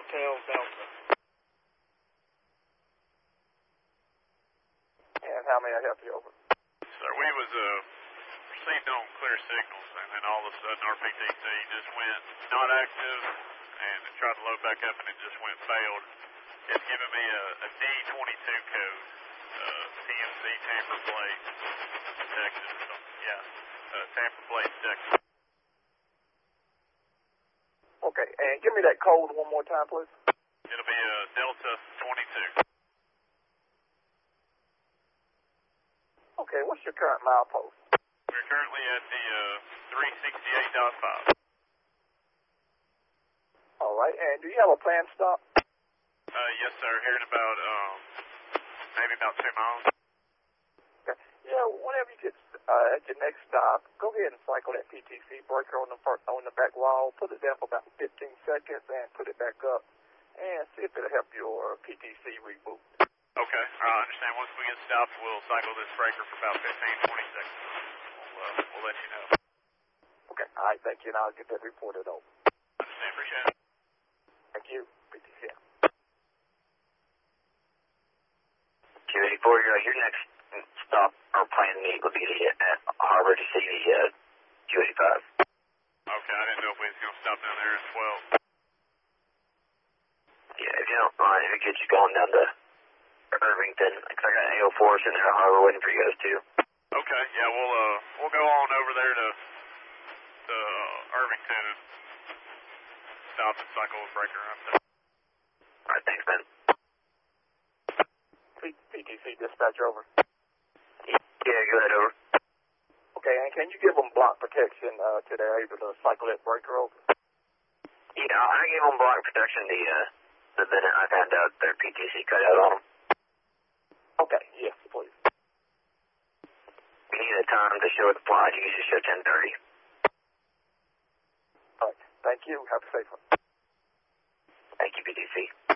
Hotel Delta. And how may I help you over? Sir, we was received on clear signals, and then all of a sudden our PTC just went not active, and it tried to load back up, and it just went failed. It's giving me a D22 code, TMC tamper plate detected or something. Yeah, tamper plate detected. Okay, and give me that code one more time, please. It'll be a Delta 22. Okay, what's your current milepost? We're currently at the 368.5. All right, and do you have a planned stop? Yes, sir. Here in about maybe about 2 miles. Okay. Yeah, whenever you get at your next stop, go ahead and cycle that PTC breaker on the back wall, put it down for about 15 seconds, and put it back up, and see if it'll help your PTC reboot. Okay, I understand. Once we get stopped, we'll cycle this breaker for about 15, 20 seconds. We'll let you know. Okay, all right, thank you, and I'll get that reported over. Understand, appreciate it. Thank you, PTC. 284, your next stop or planned meet will be at Harbor to see the 285. Okay, I didn't know if we was going to stop down there at 12. Yeah, if you don't mind, if it gets you going down to Irvington, because I got an AO4 sitting there at Harbor waiting for you guys too. Okay, yeah, we'll go on over there to Irvington and stop and cycle the breaker up there. All right, thanks, man. PTC dispatcher over. Yeah, go ahead, over. Okay, and can you give them block protection till they're able to cycle that breaker over? Yeah, I gave them block protection the minute I found out their PTC cut out on them. Okay, yes, please. We need a time to show the plot. You usually show 10:30. All right, thank you. Have a safe one. Thank you, PTC.